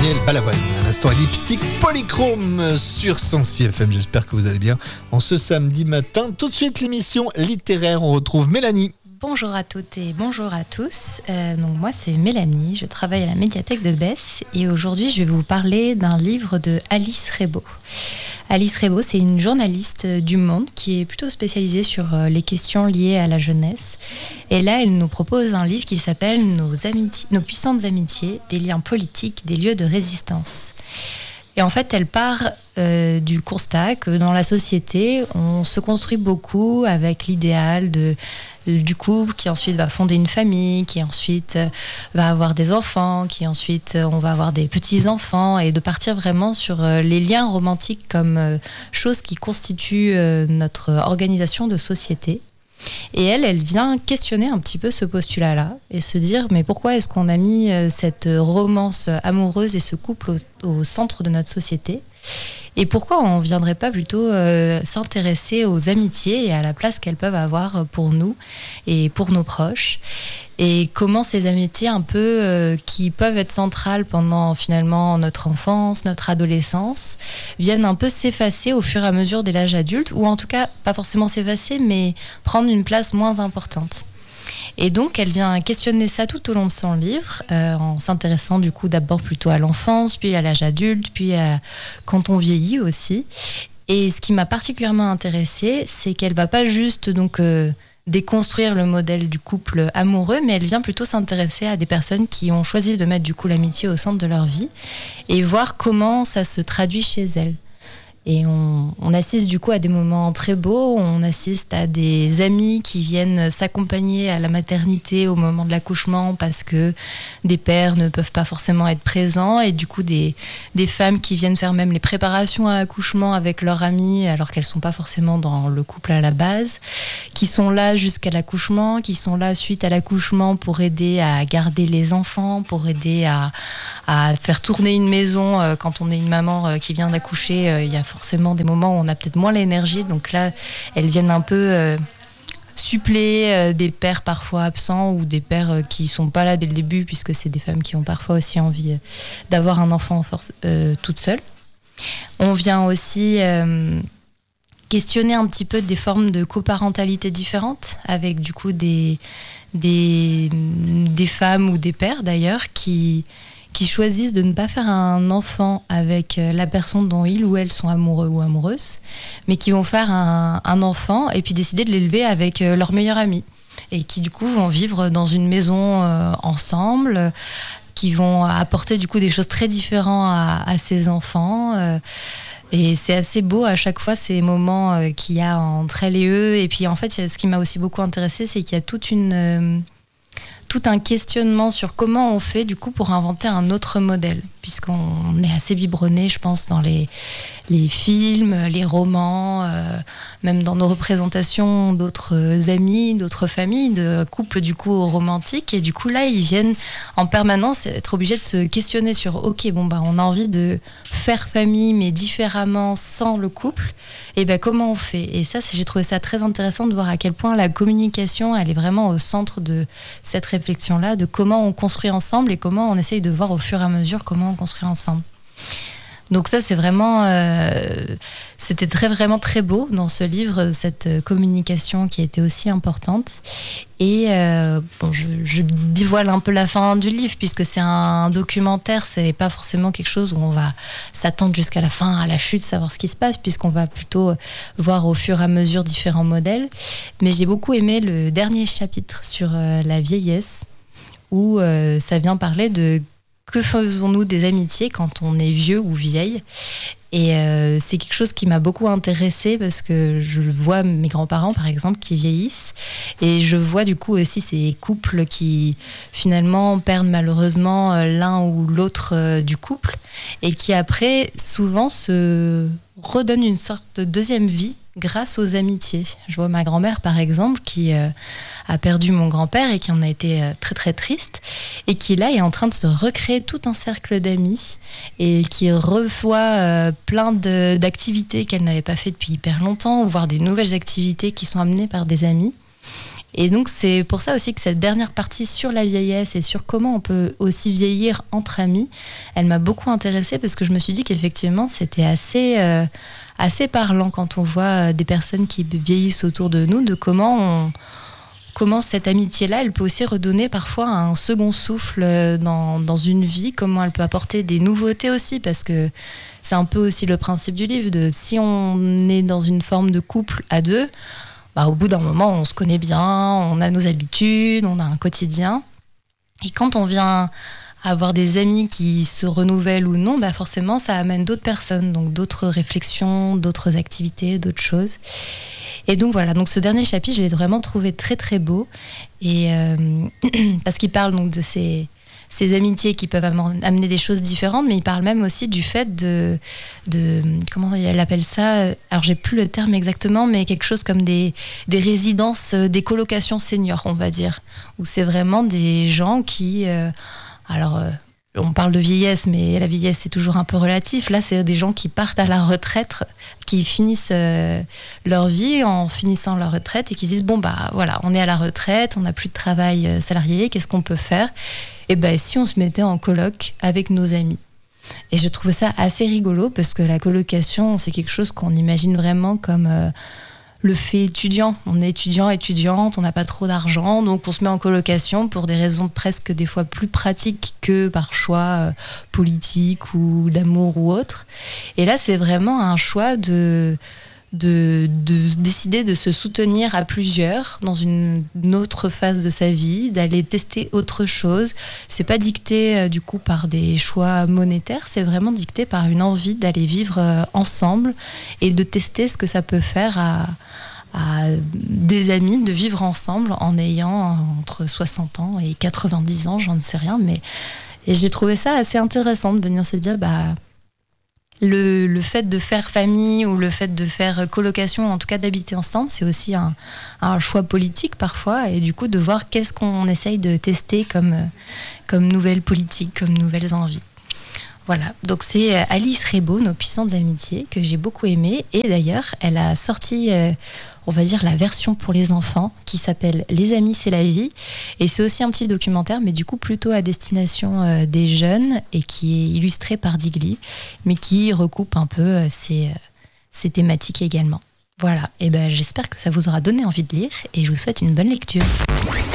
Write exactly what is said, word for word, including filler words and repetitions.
Daniel Balavoine. À l'instant, Lipstick Polychrome sur cent six F M. J'espère que vous allez bien en ce samedi matin. Tout de suite, l'émission littéraire. On retrouve Mélanie. Bonjour à toutes et bonjour à tous. Euh, donc moi, c'est Mélanie. Je travaille à la médiathèque de Besse et aujourd'hui, je vais vous parler d'un livre de Alice Rebaud. Alice Rebaud, c'est une journaliste du Monde qui est plutôt spécialisée sur les questions liées à la jeunesse. Et là, elle nous propose un livre qui s'appelle Nos, amiti- Nos puissantes amitiés, des liens politiques, des lieux de résistance. Et en fait, elle part euh, du constat que dans la société, on se construit beaucoup avec l'idéal de, du couple qui ensuite va fonder une famille, qui ensuite euh, va avoir des enfants, qui ensuite euh, on va avoir des petits-enfants, et de partir vraiment sur euh, les liens romantiques comme euh, chose qui constitue euh, notre organisation de société. Et elle, elle vient questionner un petit peu ce postulat-là et se dire mais pourquoi est-ce qu'on a mis cette romance amoureuse et ce couple au, au centre de notre société ? Et pourquoi on ne viendrait pas plutôt euh, s'intéresser aux amitiés et à la place qu'elles peuvent avoir pour nous et pour nos proches ? Et comment ces amitiés un peu euh, qui peuvent être centrales pendant finalement notre enfance, notre adolescence, viennent un peu s'effacer au fur et à mesure de l'âge adulte, ou en tout cas pas forcément s'effacer, mais prendre une place moins importante. Et donc, elle vient questionner ça tout au long de son livre, euh, en s'intéressant du coup d'abord plutôt à l'enfance, puis à l'âge adulte, puis à quand on vieillit aussi. Et ce qui m'a particulièrement intéressée, c'est qu'elle va pas juste donc euh, déconstruire le modèle du couple amoureux, mais elle vient plutôt s'intéresser à des personnes qui ont choisi de mettre du coup l'amitié au centre de leur vie et voir comment ça se traduit chez elles. Et on, on assiste du coup à des moments très beaux, on assiste à des amis qui viennent s'accompagner à la maternité au moment de l'accouchement parce que des pères ne peuvent pas forcément être présents, et du coup des, des femmes qui viennent faire même les préparations à l'accouchement avec leurs amis alors qu'elles ne sont pas forcément dans le couple à la base, qui sont là jusqu'à l'accouchement, qui sont là suite à l'accouchement pour aider à garder les enfants, pour aider à, à faire tourner une maison. Quand on est une maman qui vient d'accoucher, il y a forcément des moments où on a peut-être moins l'énergie, donc là elles viennent un peu euh, suppléer euh, des pères parfois absents ou des pères euh, qui sont pas là dès le début, puisque c'est des femmes qui ont parfois aussi envie euh, d'avoir un enfant force, euh, toute seule. On vient aussi euh, questionner un petit peu des formes de coparentalité différentes, avec du coup des, des, des femmes ou des pères d'ailleurs qui qui choisissent de ne pas faire un enfant avec la personne dont ils ou elles sont amoureux ou amoureuses, mais qui vont faire un, un enfant et puis décider de l'élever avec leur meilleur ami, et qui du coup vont vivre dans une maison euh, ensemble, qui vont apporter du coup des choses très différentes à, à ces enfants. Euh, et c'est assez beau à chaque fois ces moments euh, qu'il y a entre elles et eux. Et puis en fait, ce qui m'a aussi beaucoup intéressée, c'est qu'il y a toute une... Euh, tout un questionnement sur comment on fait du coup pour inventer un autre modèle, puisqu'on est assez biberonné, je pense, dans les, les films, les romans, euh, même dans nos représentations d'autres amis, d'autres familles, de couples du coup romantiques, et du coup là ils viennent en permanence être obligés de se questionner sur ok, bon bah on a envie de faire famille mais différemment sans le couple, et ben comment on fait? Et ça, c'est, j'ai trouvé ça très intéressant de voir à quel point la communication elle est vraiment au centre de cette réflexion-là, de comment on construit ensemble et comment on essaye de voir au fur et à mesure comment on construit ensemble. Donc ça, c'est vraiment, euh, c'était très vraiment très beau dans ce livre, cette communication qui a été aussi importante. Et euh, bon, je, je dévoile un peu la fin du livre, puisque c'est un documentaire, c'est pas forcément quelque chose où on va s'attendre jusqu'à la fin, à la chute, savoir ce qui se passe, puisqu'on va plutôt voir au fur et à mesure différents modèles. Mais j'ai beaucoup aimé le dernier chapitre sur euh, la vieillesse, où euh, ça vient parler de que faisons-nous des amitiés quand on est vieux ou vieille. Et euh, c'est quelque chose qui m'a beaucoup intéressée, parce que je vois mes grands-parents, par exemple, qui vieillissent. Et je vois du coup aussi ces couples qui, finalement, perdent malheureusement l'un ou l'autre euh, du couple. Et qui, après, souvent se redonnent une sorte de deuxième vie grâce aux amitiés. Je vois ma grand-mère, par exemple, qui euh, a perdu mon grand-père et qui en a été euh, très très triste, et qui là est en train de se recréer tout un cercle d'amis, et qui revoit euh, plein de, d'activités qu'elle n'avait pas fait depuis hyper longtemps, ou voire des nouvelles activités qui sont amenées par des amis. Et donc c'est pour ça aussi que cette dernière partie sur la vieillesse et sur comment on peut aussi vieillir entre amis, elle m'a beaucoup intéressée parce que je me suis dit qu'effectivement c'était assez, euh, assez parlant quand on voit des personnes qui vieillissent autour de nous, de comment on, comment cette amitié-là, elle peut aussi redonner parfois un second souffle dans, dans une vie, comment elle peut apporter des nouveautés aussi, parce que c'est un peu aussi le principe du livre, de si on est dans une forme de couple à deux, bah, au bout d'un moment, on se connaît bien, on a nos habitudes, on a un quotidien. Et quand on vient avoir des amis qui se renouvellent ou non, bah forcément, ça amène d'autres personnes, donc d'autres réflexions, d'autres activités, d'autres choses. Et donc voilà, donc ce dernier chapitre, je l'ai vraiment trouvé très très beau, et euh, parce qu'il parle donc de ces... ces amitiés qui peuvent amener des choses différentes, mais il parle même aussi du fait de, de comment elle appelle ça, alors j'ai plus le terme exactement, mais quelque chose comme des, des résidences, des colocations seniors, on va dire, où c'est vraiment des gens qui, euh, alors euh, on parle de vieillesse, mais la vieillesse c'est toujours un peu relatif, là c'est des gens qui partent à la retraite, qui finissent euh, leur vie en finissant leur retraite et qui se disent bon bah voilà, on est à la retraite, on n'a plus de travail salarié, qu'est-ce qu'on peut faire ? Et ben si on se mettait en coloc avec nos amis. Et je trouvais ça assez rigolo parce que la colocation, c'est quelque chose qu'on imagine vraiment comme euh, le fait étudiant. On est étudiant, étudiante, on n'a pas trop d'argent, donc on se met en colocation pour des raisons presque des fois plus pratiques que par choix euh, politique ou d'amour ou autre. Et là, c'est vraiment un choix de... De, de décider de se soutenir à plusieurs dans une, une autre phase de sa vie, d'aller tester autre chose. C'est pas dicté euh, du coup par des choix monétaires, c'est vraiment dicté par une envie d'aller vivre euh, ensemble et de tester ce que ça peut faire à, à des amis, de vivre ensemble en ayant entre soixante ans et quatre-vingt-dix ans, j'en ne sais rien, mais et j'ai trouvé ça assez intéressant de venir se dire bah Le, le fait de faire famille ou le fait de faire colocation, en tout cas d'habiter ensemble, c'est aussi un, un choix politique parfois, et du coup de voir qu'est-ce qu'on essaye de tester comme, comme nouvelle politique, comme nouvelles envies. Voilà, donc c'est Alice Rebaud, Nos puissantes amitiés, que j'ai beaucoup aimé, et d'ailleurs elle a sorti, euh, on va dire, la version pour les enfants qui s'appelle Les amis c'est la vie, et c'est aussi un petit documentaire, mais du coup plutôt à destination euh, des jeunes, et qui est illustré par Digli, mais qui recoupe un peu euh, ces, euh, ces thématiques également. Voilà, et ben j'espère que ça vous aura donné envie de lire, et je vous souhaite une bonne lecture.